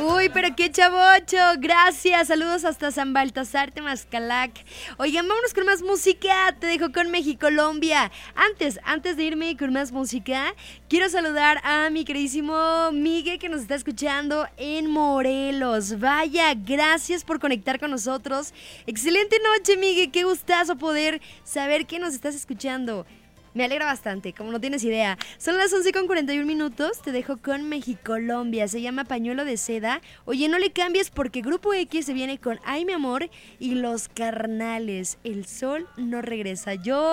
Uy, pero qué chavocho, gracias, saludos hasta San Baltasar, Temazcalac. Oigan, vámonos con más música, te dejo con Mexicolombia. Antes de irme con más música, quiero saludar a mi queridísimo Miguel que nos está escuchando en Morelos. Vaya, gracias por conectar con nosotros. Excelente noche, Miguel, qué gustazo poder saber que nos estás escuchando. Me alegra bastante, como no tienes idea. Son las 11:41, te dejo con Mexicolombia, se llama Pañuelo de Seda. Oye, no le cambies porque Grupo X se viene con Ay mi amor y Los Carnales. El sol no regresa. Yo